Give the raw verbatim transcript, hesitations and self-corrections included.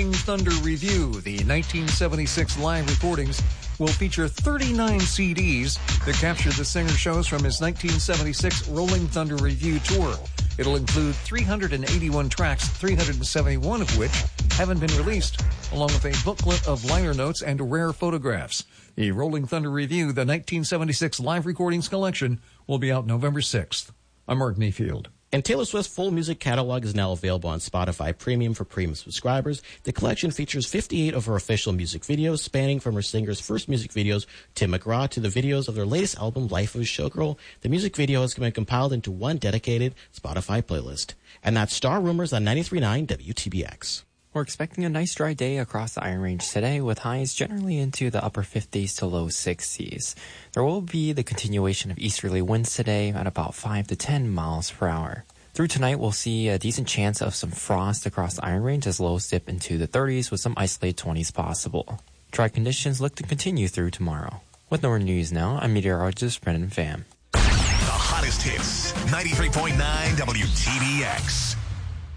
Rolling Thunder Review. The nineteen seventy-six live recordings will feature thirty-nine C Ds that capture the singer shows from his nineteen seventy-six Rolling Thunder Review tour. It'll include three hundred eighty-one tracks, three hundred seventy-one of which haven't been released, along with a booklet of liner notes and rare photographs. The Rolling Thunder Review, the nineteen seventy-six live recordings collection, will be out November sixth. I'm Mark Mayfield. And Taylor Swift's full music catalog is now available on Spotify Premium for premium subscribers. The collection features fifty-eight of her official music videos, spanning from her singer's first music videos, Tim McGraw, to the videos of their latest album, Life of a Showgirl. The music video has been compiled into one dedicated Spotify playlist. And that's Star Rumors on ninety-three point nine W T B X. We're expecting a nice dry day across the Iron Range today, with highs generally into the upper fifties to low sixties. There will be the continuation of easterly winds today at about five to ten miles per hour. Through tonight, we'll see a decent chance of some frost across the Iron Range as lows dip into the thirties with some isolated twenties possible. Dry conditions look to continue through tomorrow. With Northern News now, I'm meteorologist Brendan Pham. The hottest hits, ninety-three point nine W T B X.